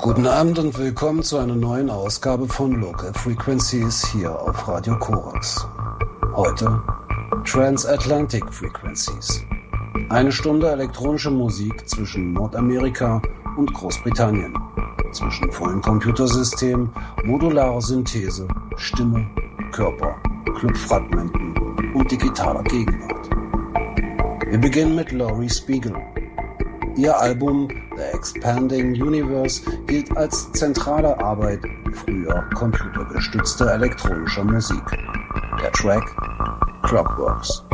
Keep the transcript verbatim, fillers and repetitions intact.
Guten Abend und willkommen zu einer neuen Ausgabe von Local Frequencies hier auf Radio Korax. Heute Transatlantic Frequencies. Eine Stunde elektronische Musik zwischen Nordamerika und Großbritannien. Zwischen vollen Computersystem, modularer Synthese, Stimme, Körper, Clubfragmenten und digitaler Gegenwart. Wir beginnen mit Laurie Spiegel. Ihr Album The Expanding Universe gilt als zentrale Arbeit früher computergestützter elektronischer Musik. Der Track Clockworks.